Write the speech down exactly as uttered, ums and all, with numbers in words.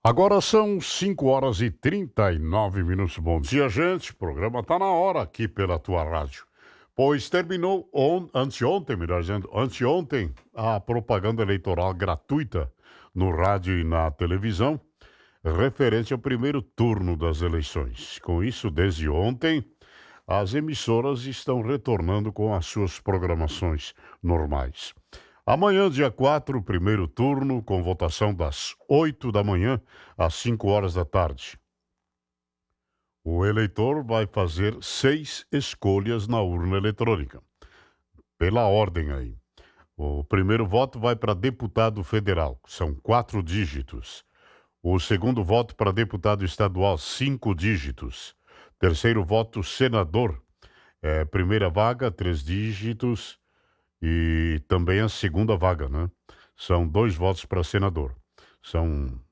Agora são cinco horas e trinta e nove minutos. Bom dia, gente. O programa tá na hora aqui pela tua rádio. Pois terminou on, anteontem, melhor dizendo, anteontem, a propaganda eleitoral gratuita no rádio e na televisão, referente ao primeiro turno das eleições. Com isso, desde ontem, as emissoras estão retornando com as suas programações normais. Amanhã, dia quatro, primeiro turno, com votação das oito da manhã às cinco horas da tarde. O eleitor vai fazer seis escolhas na urna eletrônica. Pela ordem aí. O primeiro voto vai para deputado federal, são quatro dígitos. O segundo voto para deputado estadual, cinco dígitos. Terceiro voto, senador, é, primeira vaga, três dígitos. E também a segunda vaga, né? São dois votos para senador. São